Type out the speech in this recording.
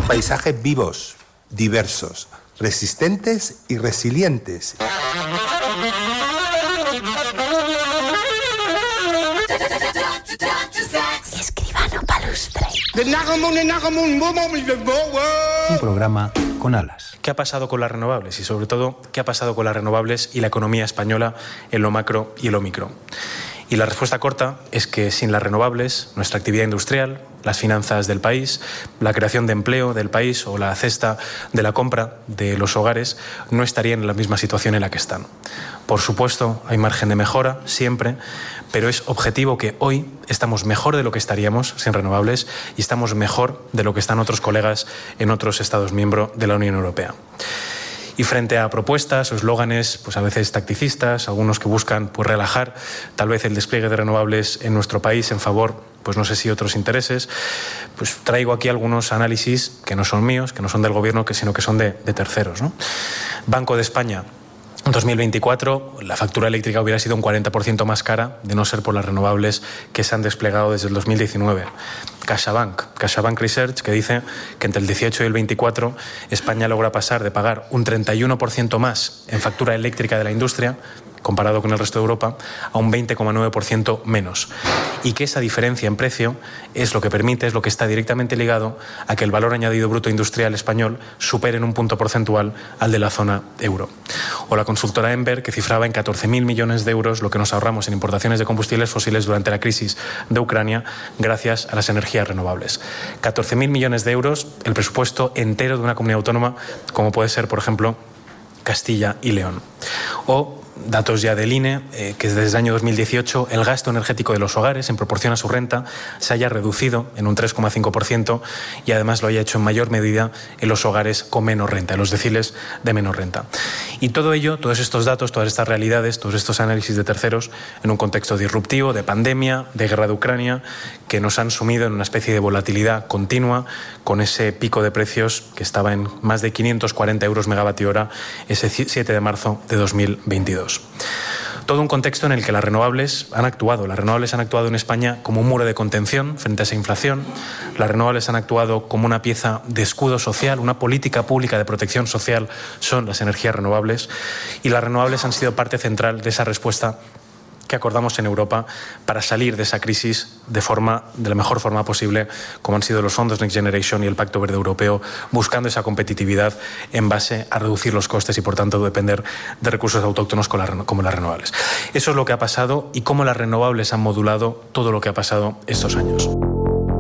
Paisajes vivos, diversos, resistentes y resilientes. Escribano Palustre. Un programa con alas. ¿Qué ha pasado con las renovables? Y sobre todo, ¿qué ha pasado con las renovables y la economía española en lo macro y en lo micro? Y la respuesta corta es que sin las renovables, nuestra actividad industrial, las finanzas del país, la creación de empleo del país o la cesta de la compra de los hogares no estarían en la misma situación en la que están. Por supuesto, hay margen de mejora, siempre, pero es objetivo que hoy estamos mejor de lo que estaríamos sin renovables y estamos mejor de lo que están otros colegas en otros Estados miembros de la Unión Europea. Y frente a propuestas o eslóganes, pues a veces tacticistas, algunos que buscan pues relajar tal vez el despliegue de renovables en nuestro país en favor, pues no sé si otros intereses, pues traigo aquí algunos análisis que no son míos, que no son del gobierno, sino que son de terceros, ¿no? Banco de España. En 2024 la factura eléctrica hubiera sido un 40% más cara de no ser por las renovables que se han desplegado desde el 2019. CaixaBank Research, que dice que entre el 18 y el 24 España logra pasar de pagar un 31% más en factura eléctrica de la industria, comparado con el resto de Europa, a un 20,9% menos. Y que esa diferencia en precio es lo que permite, es lo que está directamente ligado a que el valor añadido bruto industrial español supere en un punto porcentual al de la zona euro. O la consultora Enver, que cifraba en 14.000 millones de euros lo que nos ahorramos en importaciones de combustibles fósiles durante la crisis de Ucrania gracias a las energías renovables. 14.000 millones de euros, el presupuesto entero de una comunidad autónoma como puede ser, por ejemplo, Castilla y León. O datos ya del INE, que desde el año 2018 el gasto energético de los hogares en proporción a su renta se haya reducido en un 3,5% y además lo haya hecho en mayor medida en los hogares con menos renta, en los deciles de menor renta. Y todo ello, todos estos datos, todas estas realidades, todos estos análisis de terceros en un contexto disruptivo, de pandemia, de guerra de Ucrania, que nos han sumido en una especie de volatilidad continua con ese pico de precios que estaba en más de 540 euros megavatio hora ese 7 de marzo de 2022. Todo un contexto en el que las renovables han actuado en España como un muro de contención frente a esa inflación. Las renovables han actuado como una pieza de escudo social, una política pública de protección social son las energías renovables, y las renovables han sido parte central de esa respuesta que acordamos en Europa para salir de esa crisis de la mejor forma posible, como han sido los fondos Next Generation y el Pacto Verde Europeo, buscando esa competitividad en base a reducir los costes y, por tanto, depender de recursos autóctonos como las renovables. Eso es lo que ha pasado y cómo las renovables han modulado todo lo que ha pasado estos años.